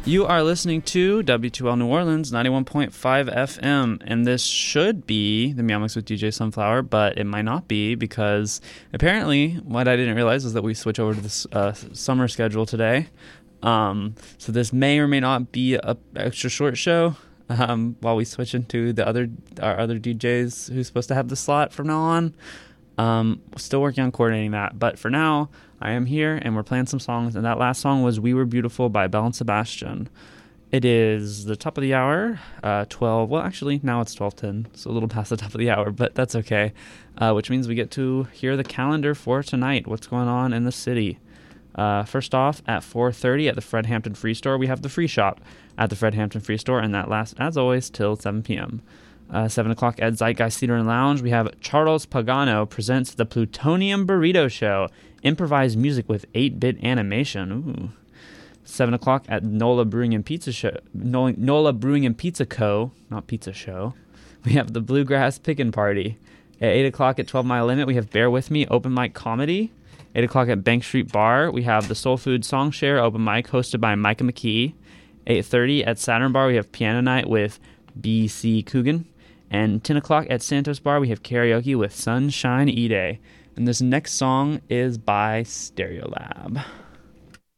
You are listening to W2L New Orleans 91.5 FM, and this should be the Meow Mix with DJ Sunflower, but it might not be because apparently what I didn't realize is that we switch over to this summer schedule today. So this may or may not be a extra short show while we switch into our other DJs who's supposed to have the slot from now on. Still working on coordinating that, but for now I am here and we're playing some songs, and that last song was We Were Beautiful by Belle and Sebastian. It is the top of the hour, 12, well actually now it's 12:10, so a little past the top of the hour, but that's okay, which means we get to hear the calendar for tonight, what's going on in the city. First off, at 4:30 at the Fred Hampton Free Store, we have the Free Shop at the Fred Hampton Free Store, and that lasts, as always, till 7 p.m. 7 o'clock at Zeitgeist Theater and Lounge, we have Charles Pagano presents the Plutonium Burrito Show, improvised music with 8-bit animation. Ooh. 7 o'clock at Nola Brewing and Pizza Co., not Pizza Show, we have the Bluegrass Pickin' Party. At 8 o'clock at 12 Mile Limit, we have Bear With Me Open Mic Comedy. 8 o'clock at Bank Street Bar, we have the Soul Food Song Share Open Mic hosted by Micah McKee. 8:30 at Saturn Bar, we have Piano Night with B.C. Coogan. And 10 o'clock at Santos Bar, we have karaoke with Sunshine E-Day. And this next song is by Stereolab.